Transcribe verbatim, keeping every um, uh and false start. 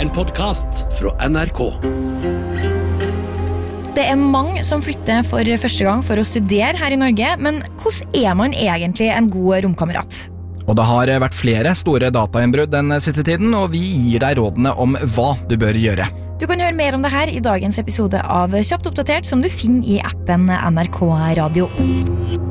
en podcast fra N R K. Det er mange som flytter for første gang for å studere her i Norge, men hvordan er man egentlig en god romkamerat? Og det har vært flere store datainnbrudd den siste tiden, og vi gir deg rådene om hva du bør gjøre. Du kan høre mer om det her i dagens episode av Kjapt oppdatert, som du finner i appen N R K Radio.